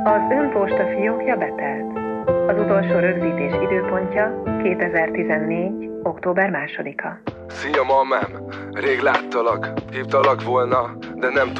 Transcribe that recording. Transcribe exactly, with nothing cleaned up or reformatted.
Az ön postafiókja betelt. Az utolsó rögzítés időpontja kétezer-tizennégy. október másodika. Szia, mamám! Rég láttalak, hívtalak volna, de nem